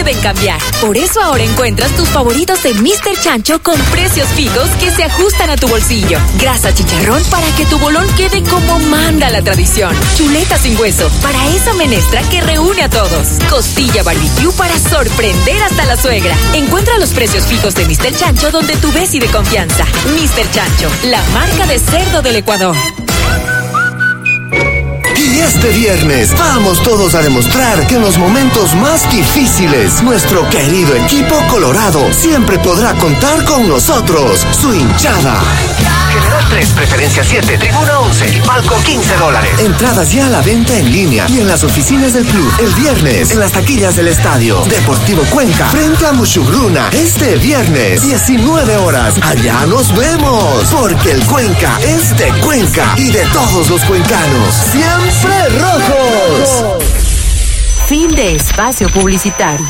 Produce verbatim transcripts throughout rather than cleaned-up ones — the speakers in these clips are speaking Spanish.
pueden cambiar. Por eso ahora encuentras tus favoritos de míster Chancho con precios fijos que se ajustan a tu bolsillo. Grasa chicharrón para que tu bolón quede como manda la tradición. Chuleta sin hueso para esa menestra que reúne a todos. Costilla barbecue para sorprender hasta la suegra. Encuentra los precios fijos de míster Chancho donde tú ves y de confianza. míster Chancho, la marca de cerdo del Ecuador. Y este viernes vamos todos a demostrar que en los momentos más difíciles, nuestro querido equipo colorado siempre podrá contar con nosotros, su hinchada. General tres, preferencia siete, tribuna once y palco quince dólares. Entradas ya a la venta en línea y en las oficinas del club. El viernes, en las taquillas del estadio. Deportivo Cuenca, frente a Mushugruna. Este viernes, diecinueve horas. Allá nos vemos. Porque el Cuenca es de Cuenca y de todos los cuencanos. ¡Siempre rojos! Fin de espacio publicitario.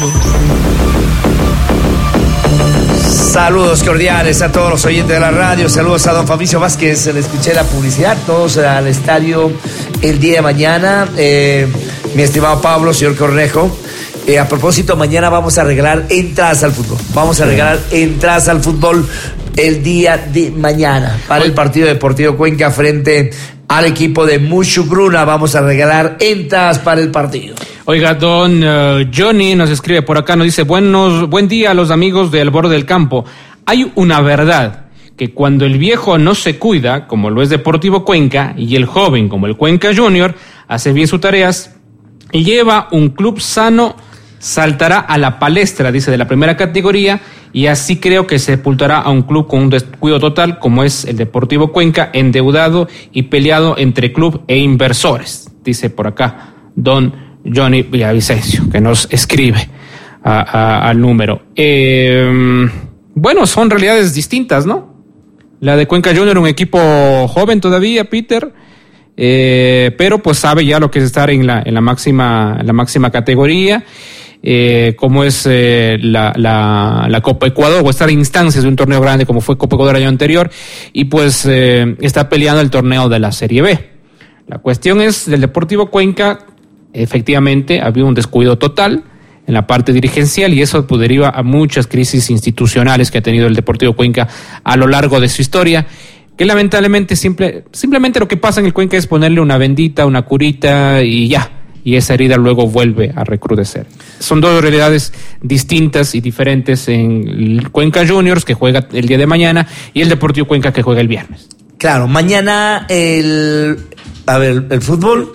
Saludos cordiales a todos los oyentes de la radio. Saludos a don Fabricio Vázquez. Le escuché la publicidad. Todos al estadio el día de mañana. Eh, mi estimado Pablo, señor Cornejo. Eh, a propósito, mañana vamos a regalar entradas al fútbol. Vamos a regalar entradas al fútbol el día de mañana para el partido Deportivo Cuenca frente al equipo de Mushugruna. Vamos a regalar entradas para el partido. Oiga, don uh, Johnny nos escribe por acá, nos dice, buenos, buen día a los amigos del borde del campo. Hay una verdad, que cuando el viejo no se cuida, como lo es Deportivo Cuenca, y el joven, como el Cuenca Junior, hace bien sus tareas y lleva un club sano, saltará a la palestra, dice, de la primera categoría, y así creo que sepultará a un club con un descuido total, como es el Deportivo Cuenca, endeudado y peleado entre club e inversores, dice por acá don Johnny Villavicencio, que nos escribe a, a, al número. Eh, bueno, son realidades distintas, ¿no? La de Cuenca Junior, un equipo joven todavía, Peter, eh, pero pues sabe ya lo que es estar en la, en la máxima, en la máxima categoría, eh, como es eh, la, la, la Copa Ecuador, o estar en instancias de un torneo grande como fue Copa Ecuador el año anterior, y pues eh, está peleando el torneo de la Serie B. La cuestión es del Deportivo Cuenca. Efectivamente, había un descuido total en la parte dirigencial y eso pues, deriva a muchas crisis institucionales que ha tenido el Deportivo Cuenca a lo largo de su historia, que lamentablemente simple, simplemente lo que pasa en el Cuenca es ponerle una bendita, una curita y ya, y esa herida luego vuelve a recrudecer. Son dos realidades distintas y diferentes en el Cuenca Juniors, que juega el día de mañana, y el Deportivo Cuenca, que juega el viernes. Claro, mañana el... A ver, el fútbol...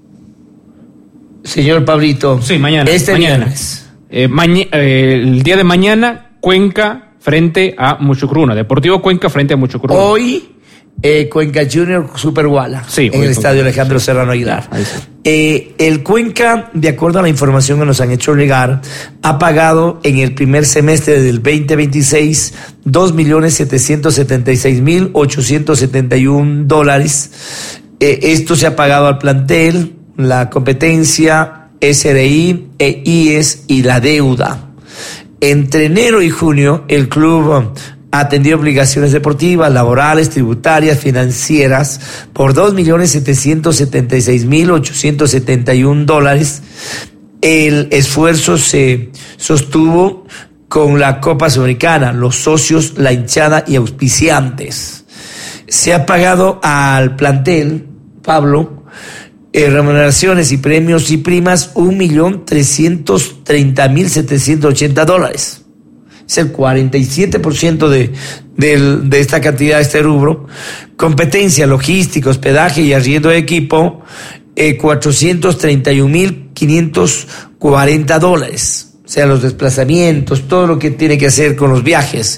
Señor Pablito. Sí, mañana. Este mañana. viernes. Eh, maña, eh, el día de mañana, Cuenca frente a Mushugruna. Deportivo Cuenca frente a Mushugruna. Hoy, eh, Cuenca Junior Super Guala. Sí, en el estadio Alejandro Serrano Aguilar. Eh, el Cuenca, de acuerdo a la información que nos han hecho llegar, ha pagado en el primer semestre del veinte veintiséis dos millones setecientos setenta y seis mil ochocientos setenta y un dólares. Eh, esto se ha pagado al plantel, la competencia, S R I e I E S y la deuda. Entre enero y junio, el club atendió obligaciones deportivas, laborales, tributarias, financieras por dos millones setecientos setenta y seis mil ochocientos setenta y un dólares. El esfuerzo se sostuvo con la Copa Sudamericana, los socios, la hinchada y auspiciantes. Se ha pagado al plantel, Pablo, Eh, remuneraciones y premios y primas un millón trescientos treinta mil setecientos ochenta dólares. Es el cuarenta y siete por ciento de, de, de esta cantidad, de este rubro. Competencia, logística, hospedaje y arriendo de equipo, eh, cuatrocientos treinta y un mil quinientos cuarenta dólares. O sea, los desplazamientos, todo lo que tiene que hacer con los viajes.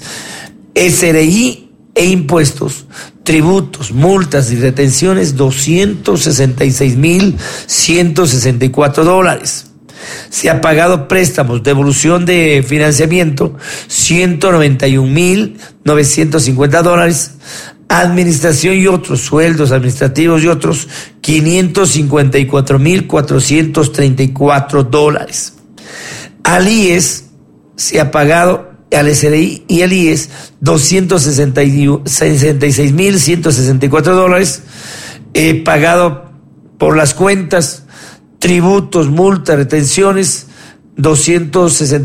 S R I e impuestos, tributos, multas y retenciones, doscientos sesenta y seis mil ciento sesenta y cuatro dólares. Se ha pagado préstamos, devolución de financiamiento, ciento noventa y un mil novecientos cincuenta dólares. Administración y otros, sueldos administrativos y otros, quinientos cincuenta y cuatro mil cuatrocientos treinta y cuatro dólares. Al I E S se ha pagado, al S R I y al I E S, doscientos sesenta y seis mil ciento sesenta y cuatro dólares, eh, pagado por las cuentas, tributos, multas, retenciones, doscientos sesenta